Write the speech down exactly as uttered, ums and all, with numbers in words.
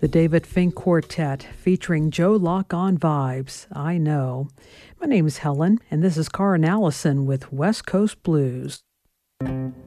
The David Fink Quartet featuring Joe Locke on Vibes, I Know. My name is Helen, and this is Karen Allison with West Coast Blues.